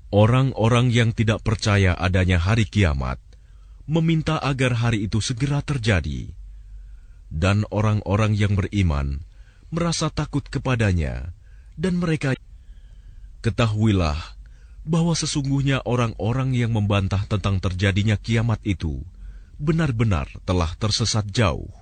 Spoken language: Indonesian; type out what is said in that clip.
Orang-orang yang tidak percaya adanya hari kiamat meminta agar hari itu segera terjadi, dan orang-orang yang beriman merasa takut kepadanya, dan mereka ketahuilah bahwa sesungguhnya orang-orang yang membantah tentang terjadinya kiamat itu benar-benar telah tersesat jauh.